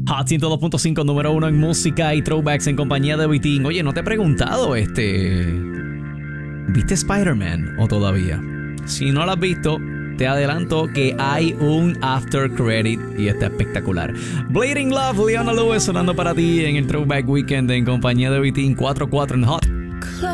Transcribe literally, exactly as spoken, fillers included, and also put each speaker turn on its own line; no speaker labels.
Hot ciento dos punto cinco, número uno en música y throwbacks en compañía de Vitín. Oye, no te he preguntado, este... ¿viste Spider-Man o todavía? Si no lo has visto, te adelanto que hay un after credit y está espectacular. Bleeding Love, Leona Lewis sonando para ti en el Throwback Weekend en compañía de Vitín cuatro cuatro en Hot.